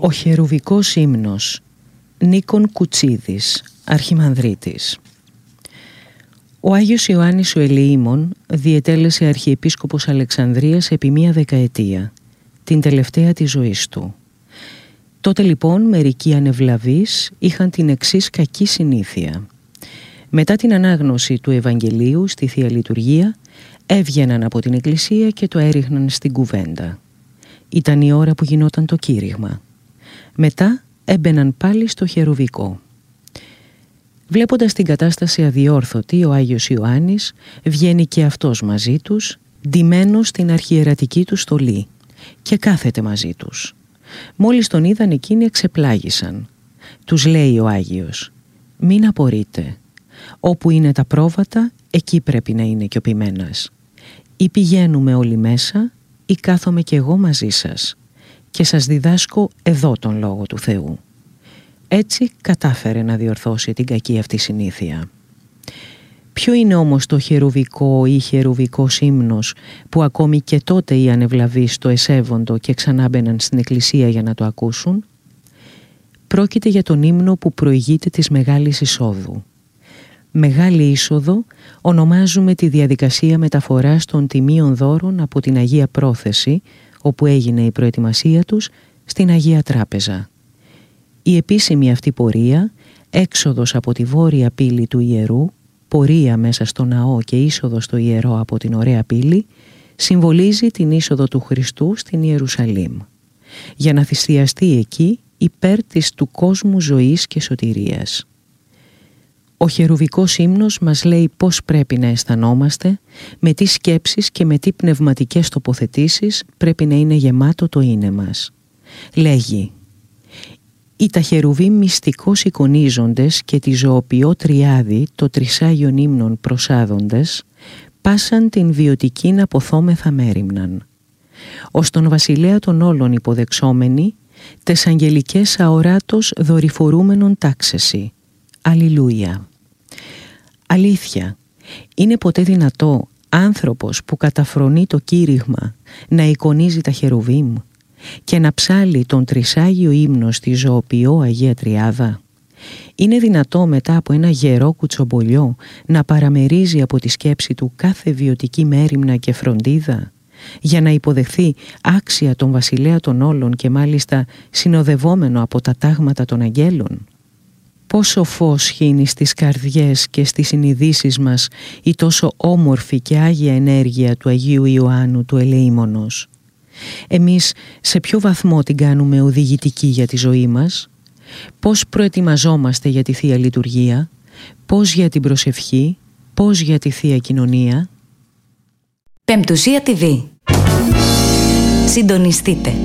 Ο Χερουβικός ύμνος, Νίκον Κουτσίδης, Αρχιμανδρίτης. Ο Άγιος Ιωάννης ο Ελεήμων διετέλεσε Αρχιεπίσκοπος Αλεξανδρίας επί 1 δεκαετία, την τελευταία της ζωής του. Τότε λοιπόν μερικοί ανεβλαβείς είχαν την εξής κακή συνήθεια. Μετά την ανάγνωση του Ευαγγελίου στη Θεία Λειτουργία, έβγαιναν από την εκκλησία και το έριχναν στην κουβέντα. Ήταν η ώρα που γινόταν το κήρυγμα. Μετά έμπαιναν πάλι στο Χερουβικό. Βλέποντας την κατάσταση αδιόρθωτη, ο Άγιος Ιωάννης βγαίνει και αυτός μαζί τους, ντυμένος στην αρχιερατική του στολή, και κάθεται μαζί τους. Μόλις τον είδαν εκείνοι εξεπλάγησαν. Τους λέει ο Άγιος: «Μην απορείτε. Όπου είναι τα πρόβατα, εκεί πρέπει να είναι και ο ποιμένας. Ή πηγαίνουμε όλοι μέσα, ή κάθομαι κι εγώ μαζί σας και σας διδάσκω εδώ τον Λόγο του Θεού». Έτσι κατάφερε να διορθώσει την κακή αυτή συνήθεια. Ποιο είναι όμως το χερουβικό ή χερουβικός ύμνος που ακόμη και τότε οι ανεβλαβείς το εσέβοντο και ξανάμπαιναν στην εκκλησία για να το ακούσουν? Πρόκειται για τον ύμνο που προηγείται της Μεγάλης Εισόδου. Μεγάλη Είσοδο ονομάζουμε τη διαδικασία μεταφοράς των τιμίων δώρων από την Αγία Πρόθεση, όπου έγινε η προετοιμασία τους, στην Αγία Τράπεζα. Η επίσημη αυτή πορεία, έξοδος από τη βόρεια πύλη του ιερού, πορεία μέσα στο ναό και είσοδος στο ιερό από την ωραία πύλη, συμβολίζει την είσοδο του Χριστού στην Ιερουσαλήμ, για να θυσιαστεί εκεί υπέρ της του κόσμου ζωής και σωτηρίας. Ο χερουβικός ύμνος μας λέει πώς πρέπει να αισθανόμαστε, με τι σκέψεις και με τι πνευματικές τοποθετήσεις πρέπει να είναι γεμάτο το είναι μας. Λέγει: «Οι τα χερουβίμ μυστικώς εικονίζοντες και τη ζωοποιό τριάδη το τρισάγιον ύμνον προσάδοντες, πάσαν την βιωτικήν αποθόμεθα μέριμναν. Ως τον βασιλέα των όλων υποδεξόμενοι, τες αγγελικές αοράτος δορυφορούμενον τάξεση. Αλληλούια». Αλήθεια, είναι ποτέ δυνατό άνθρωπος που καταφρονεί το κήρυγμα να εικονίζει τα χερουβίμ και να ψάλει τον τρισάγιο ύμνο στη ζωοποιό Αγία Τριάδα? Είναι δυνατό μετά από ένα γερό κουτσομπολιό να παραμερίζει από τη σκέψη του κάθε βιωτική μέριμνα και φροντίδα για να υποδεχθεί άξια τον βασιλέα των όλων και μάλιστα συνοδευόμενο από τα τάγματα των αγγέλων? Πόσο φως χύνει στις καρδιές και στις συνειδήσεις μας η τόσο όμορφη και άγια ενέργεια του Αγίου Ιωάννου του Ελεήμονος. Εμείς σε ποιο βαθμό την κάνουμε οδηγητική για τη ζωή μας? Πώς προετοιμαζόμαστε για τη Θεία Λειτουργία? Πώς για την προσευχή? Πώς για τη Θεία Κοινωνία? Πεμπτουσία TV. Συντονιστείτε.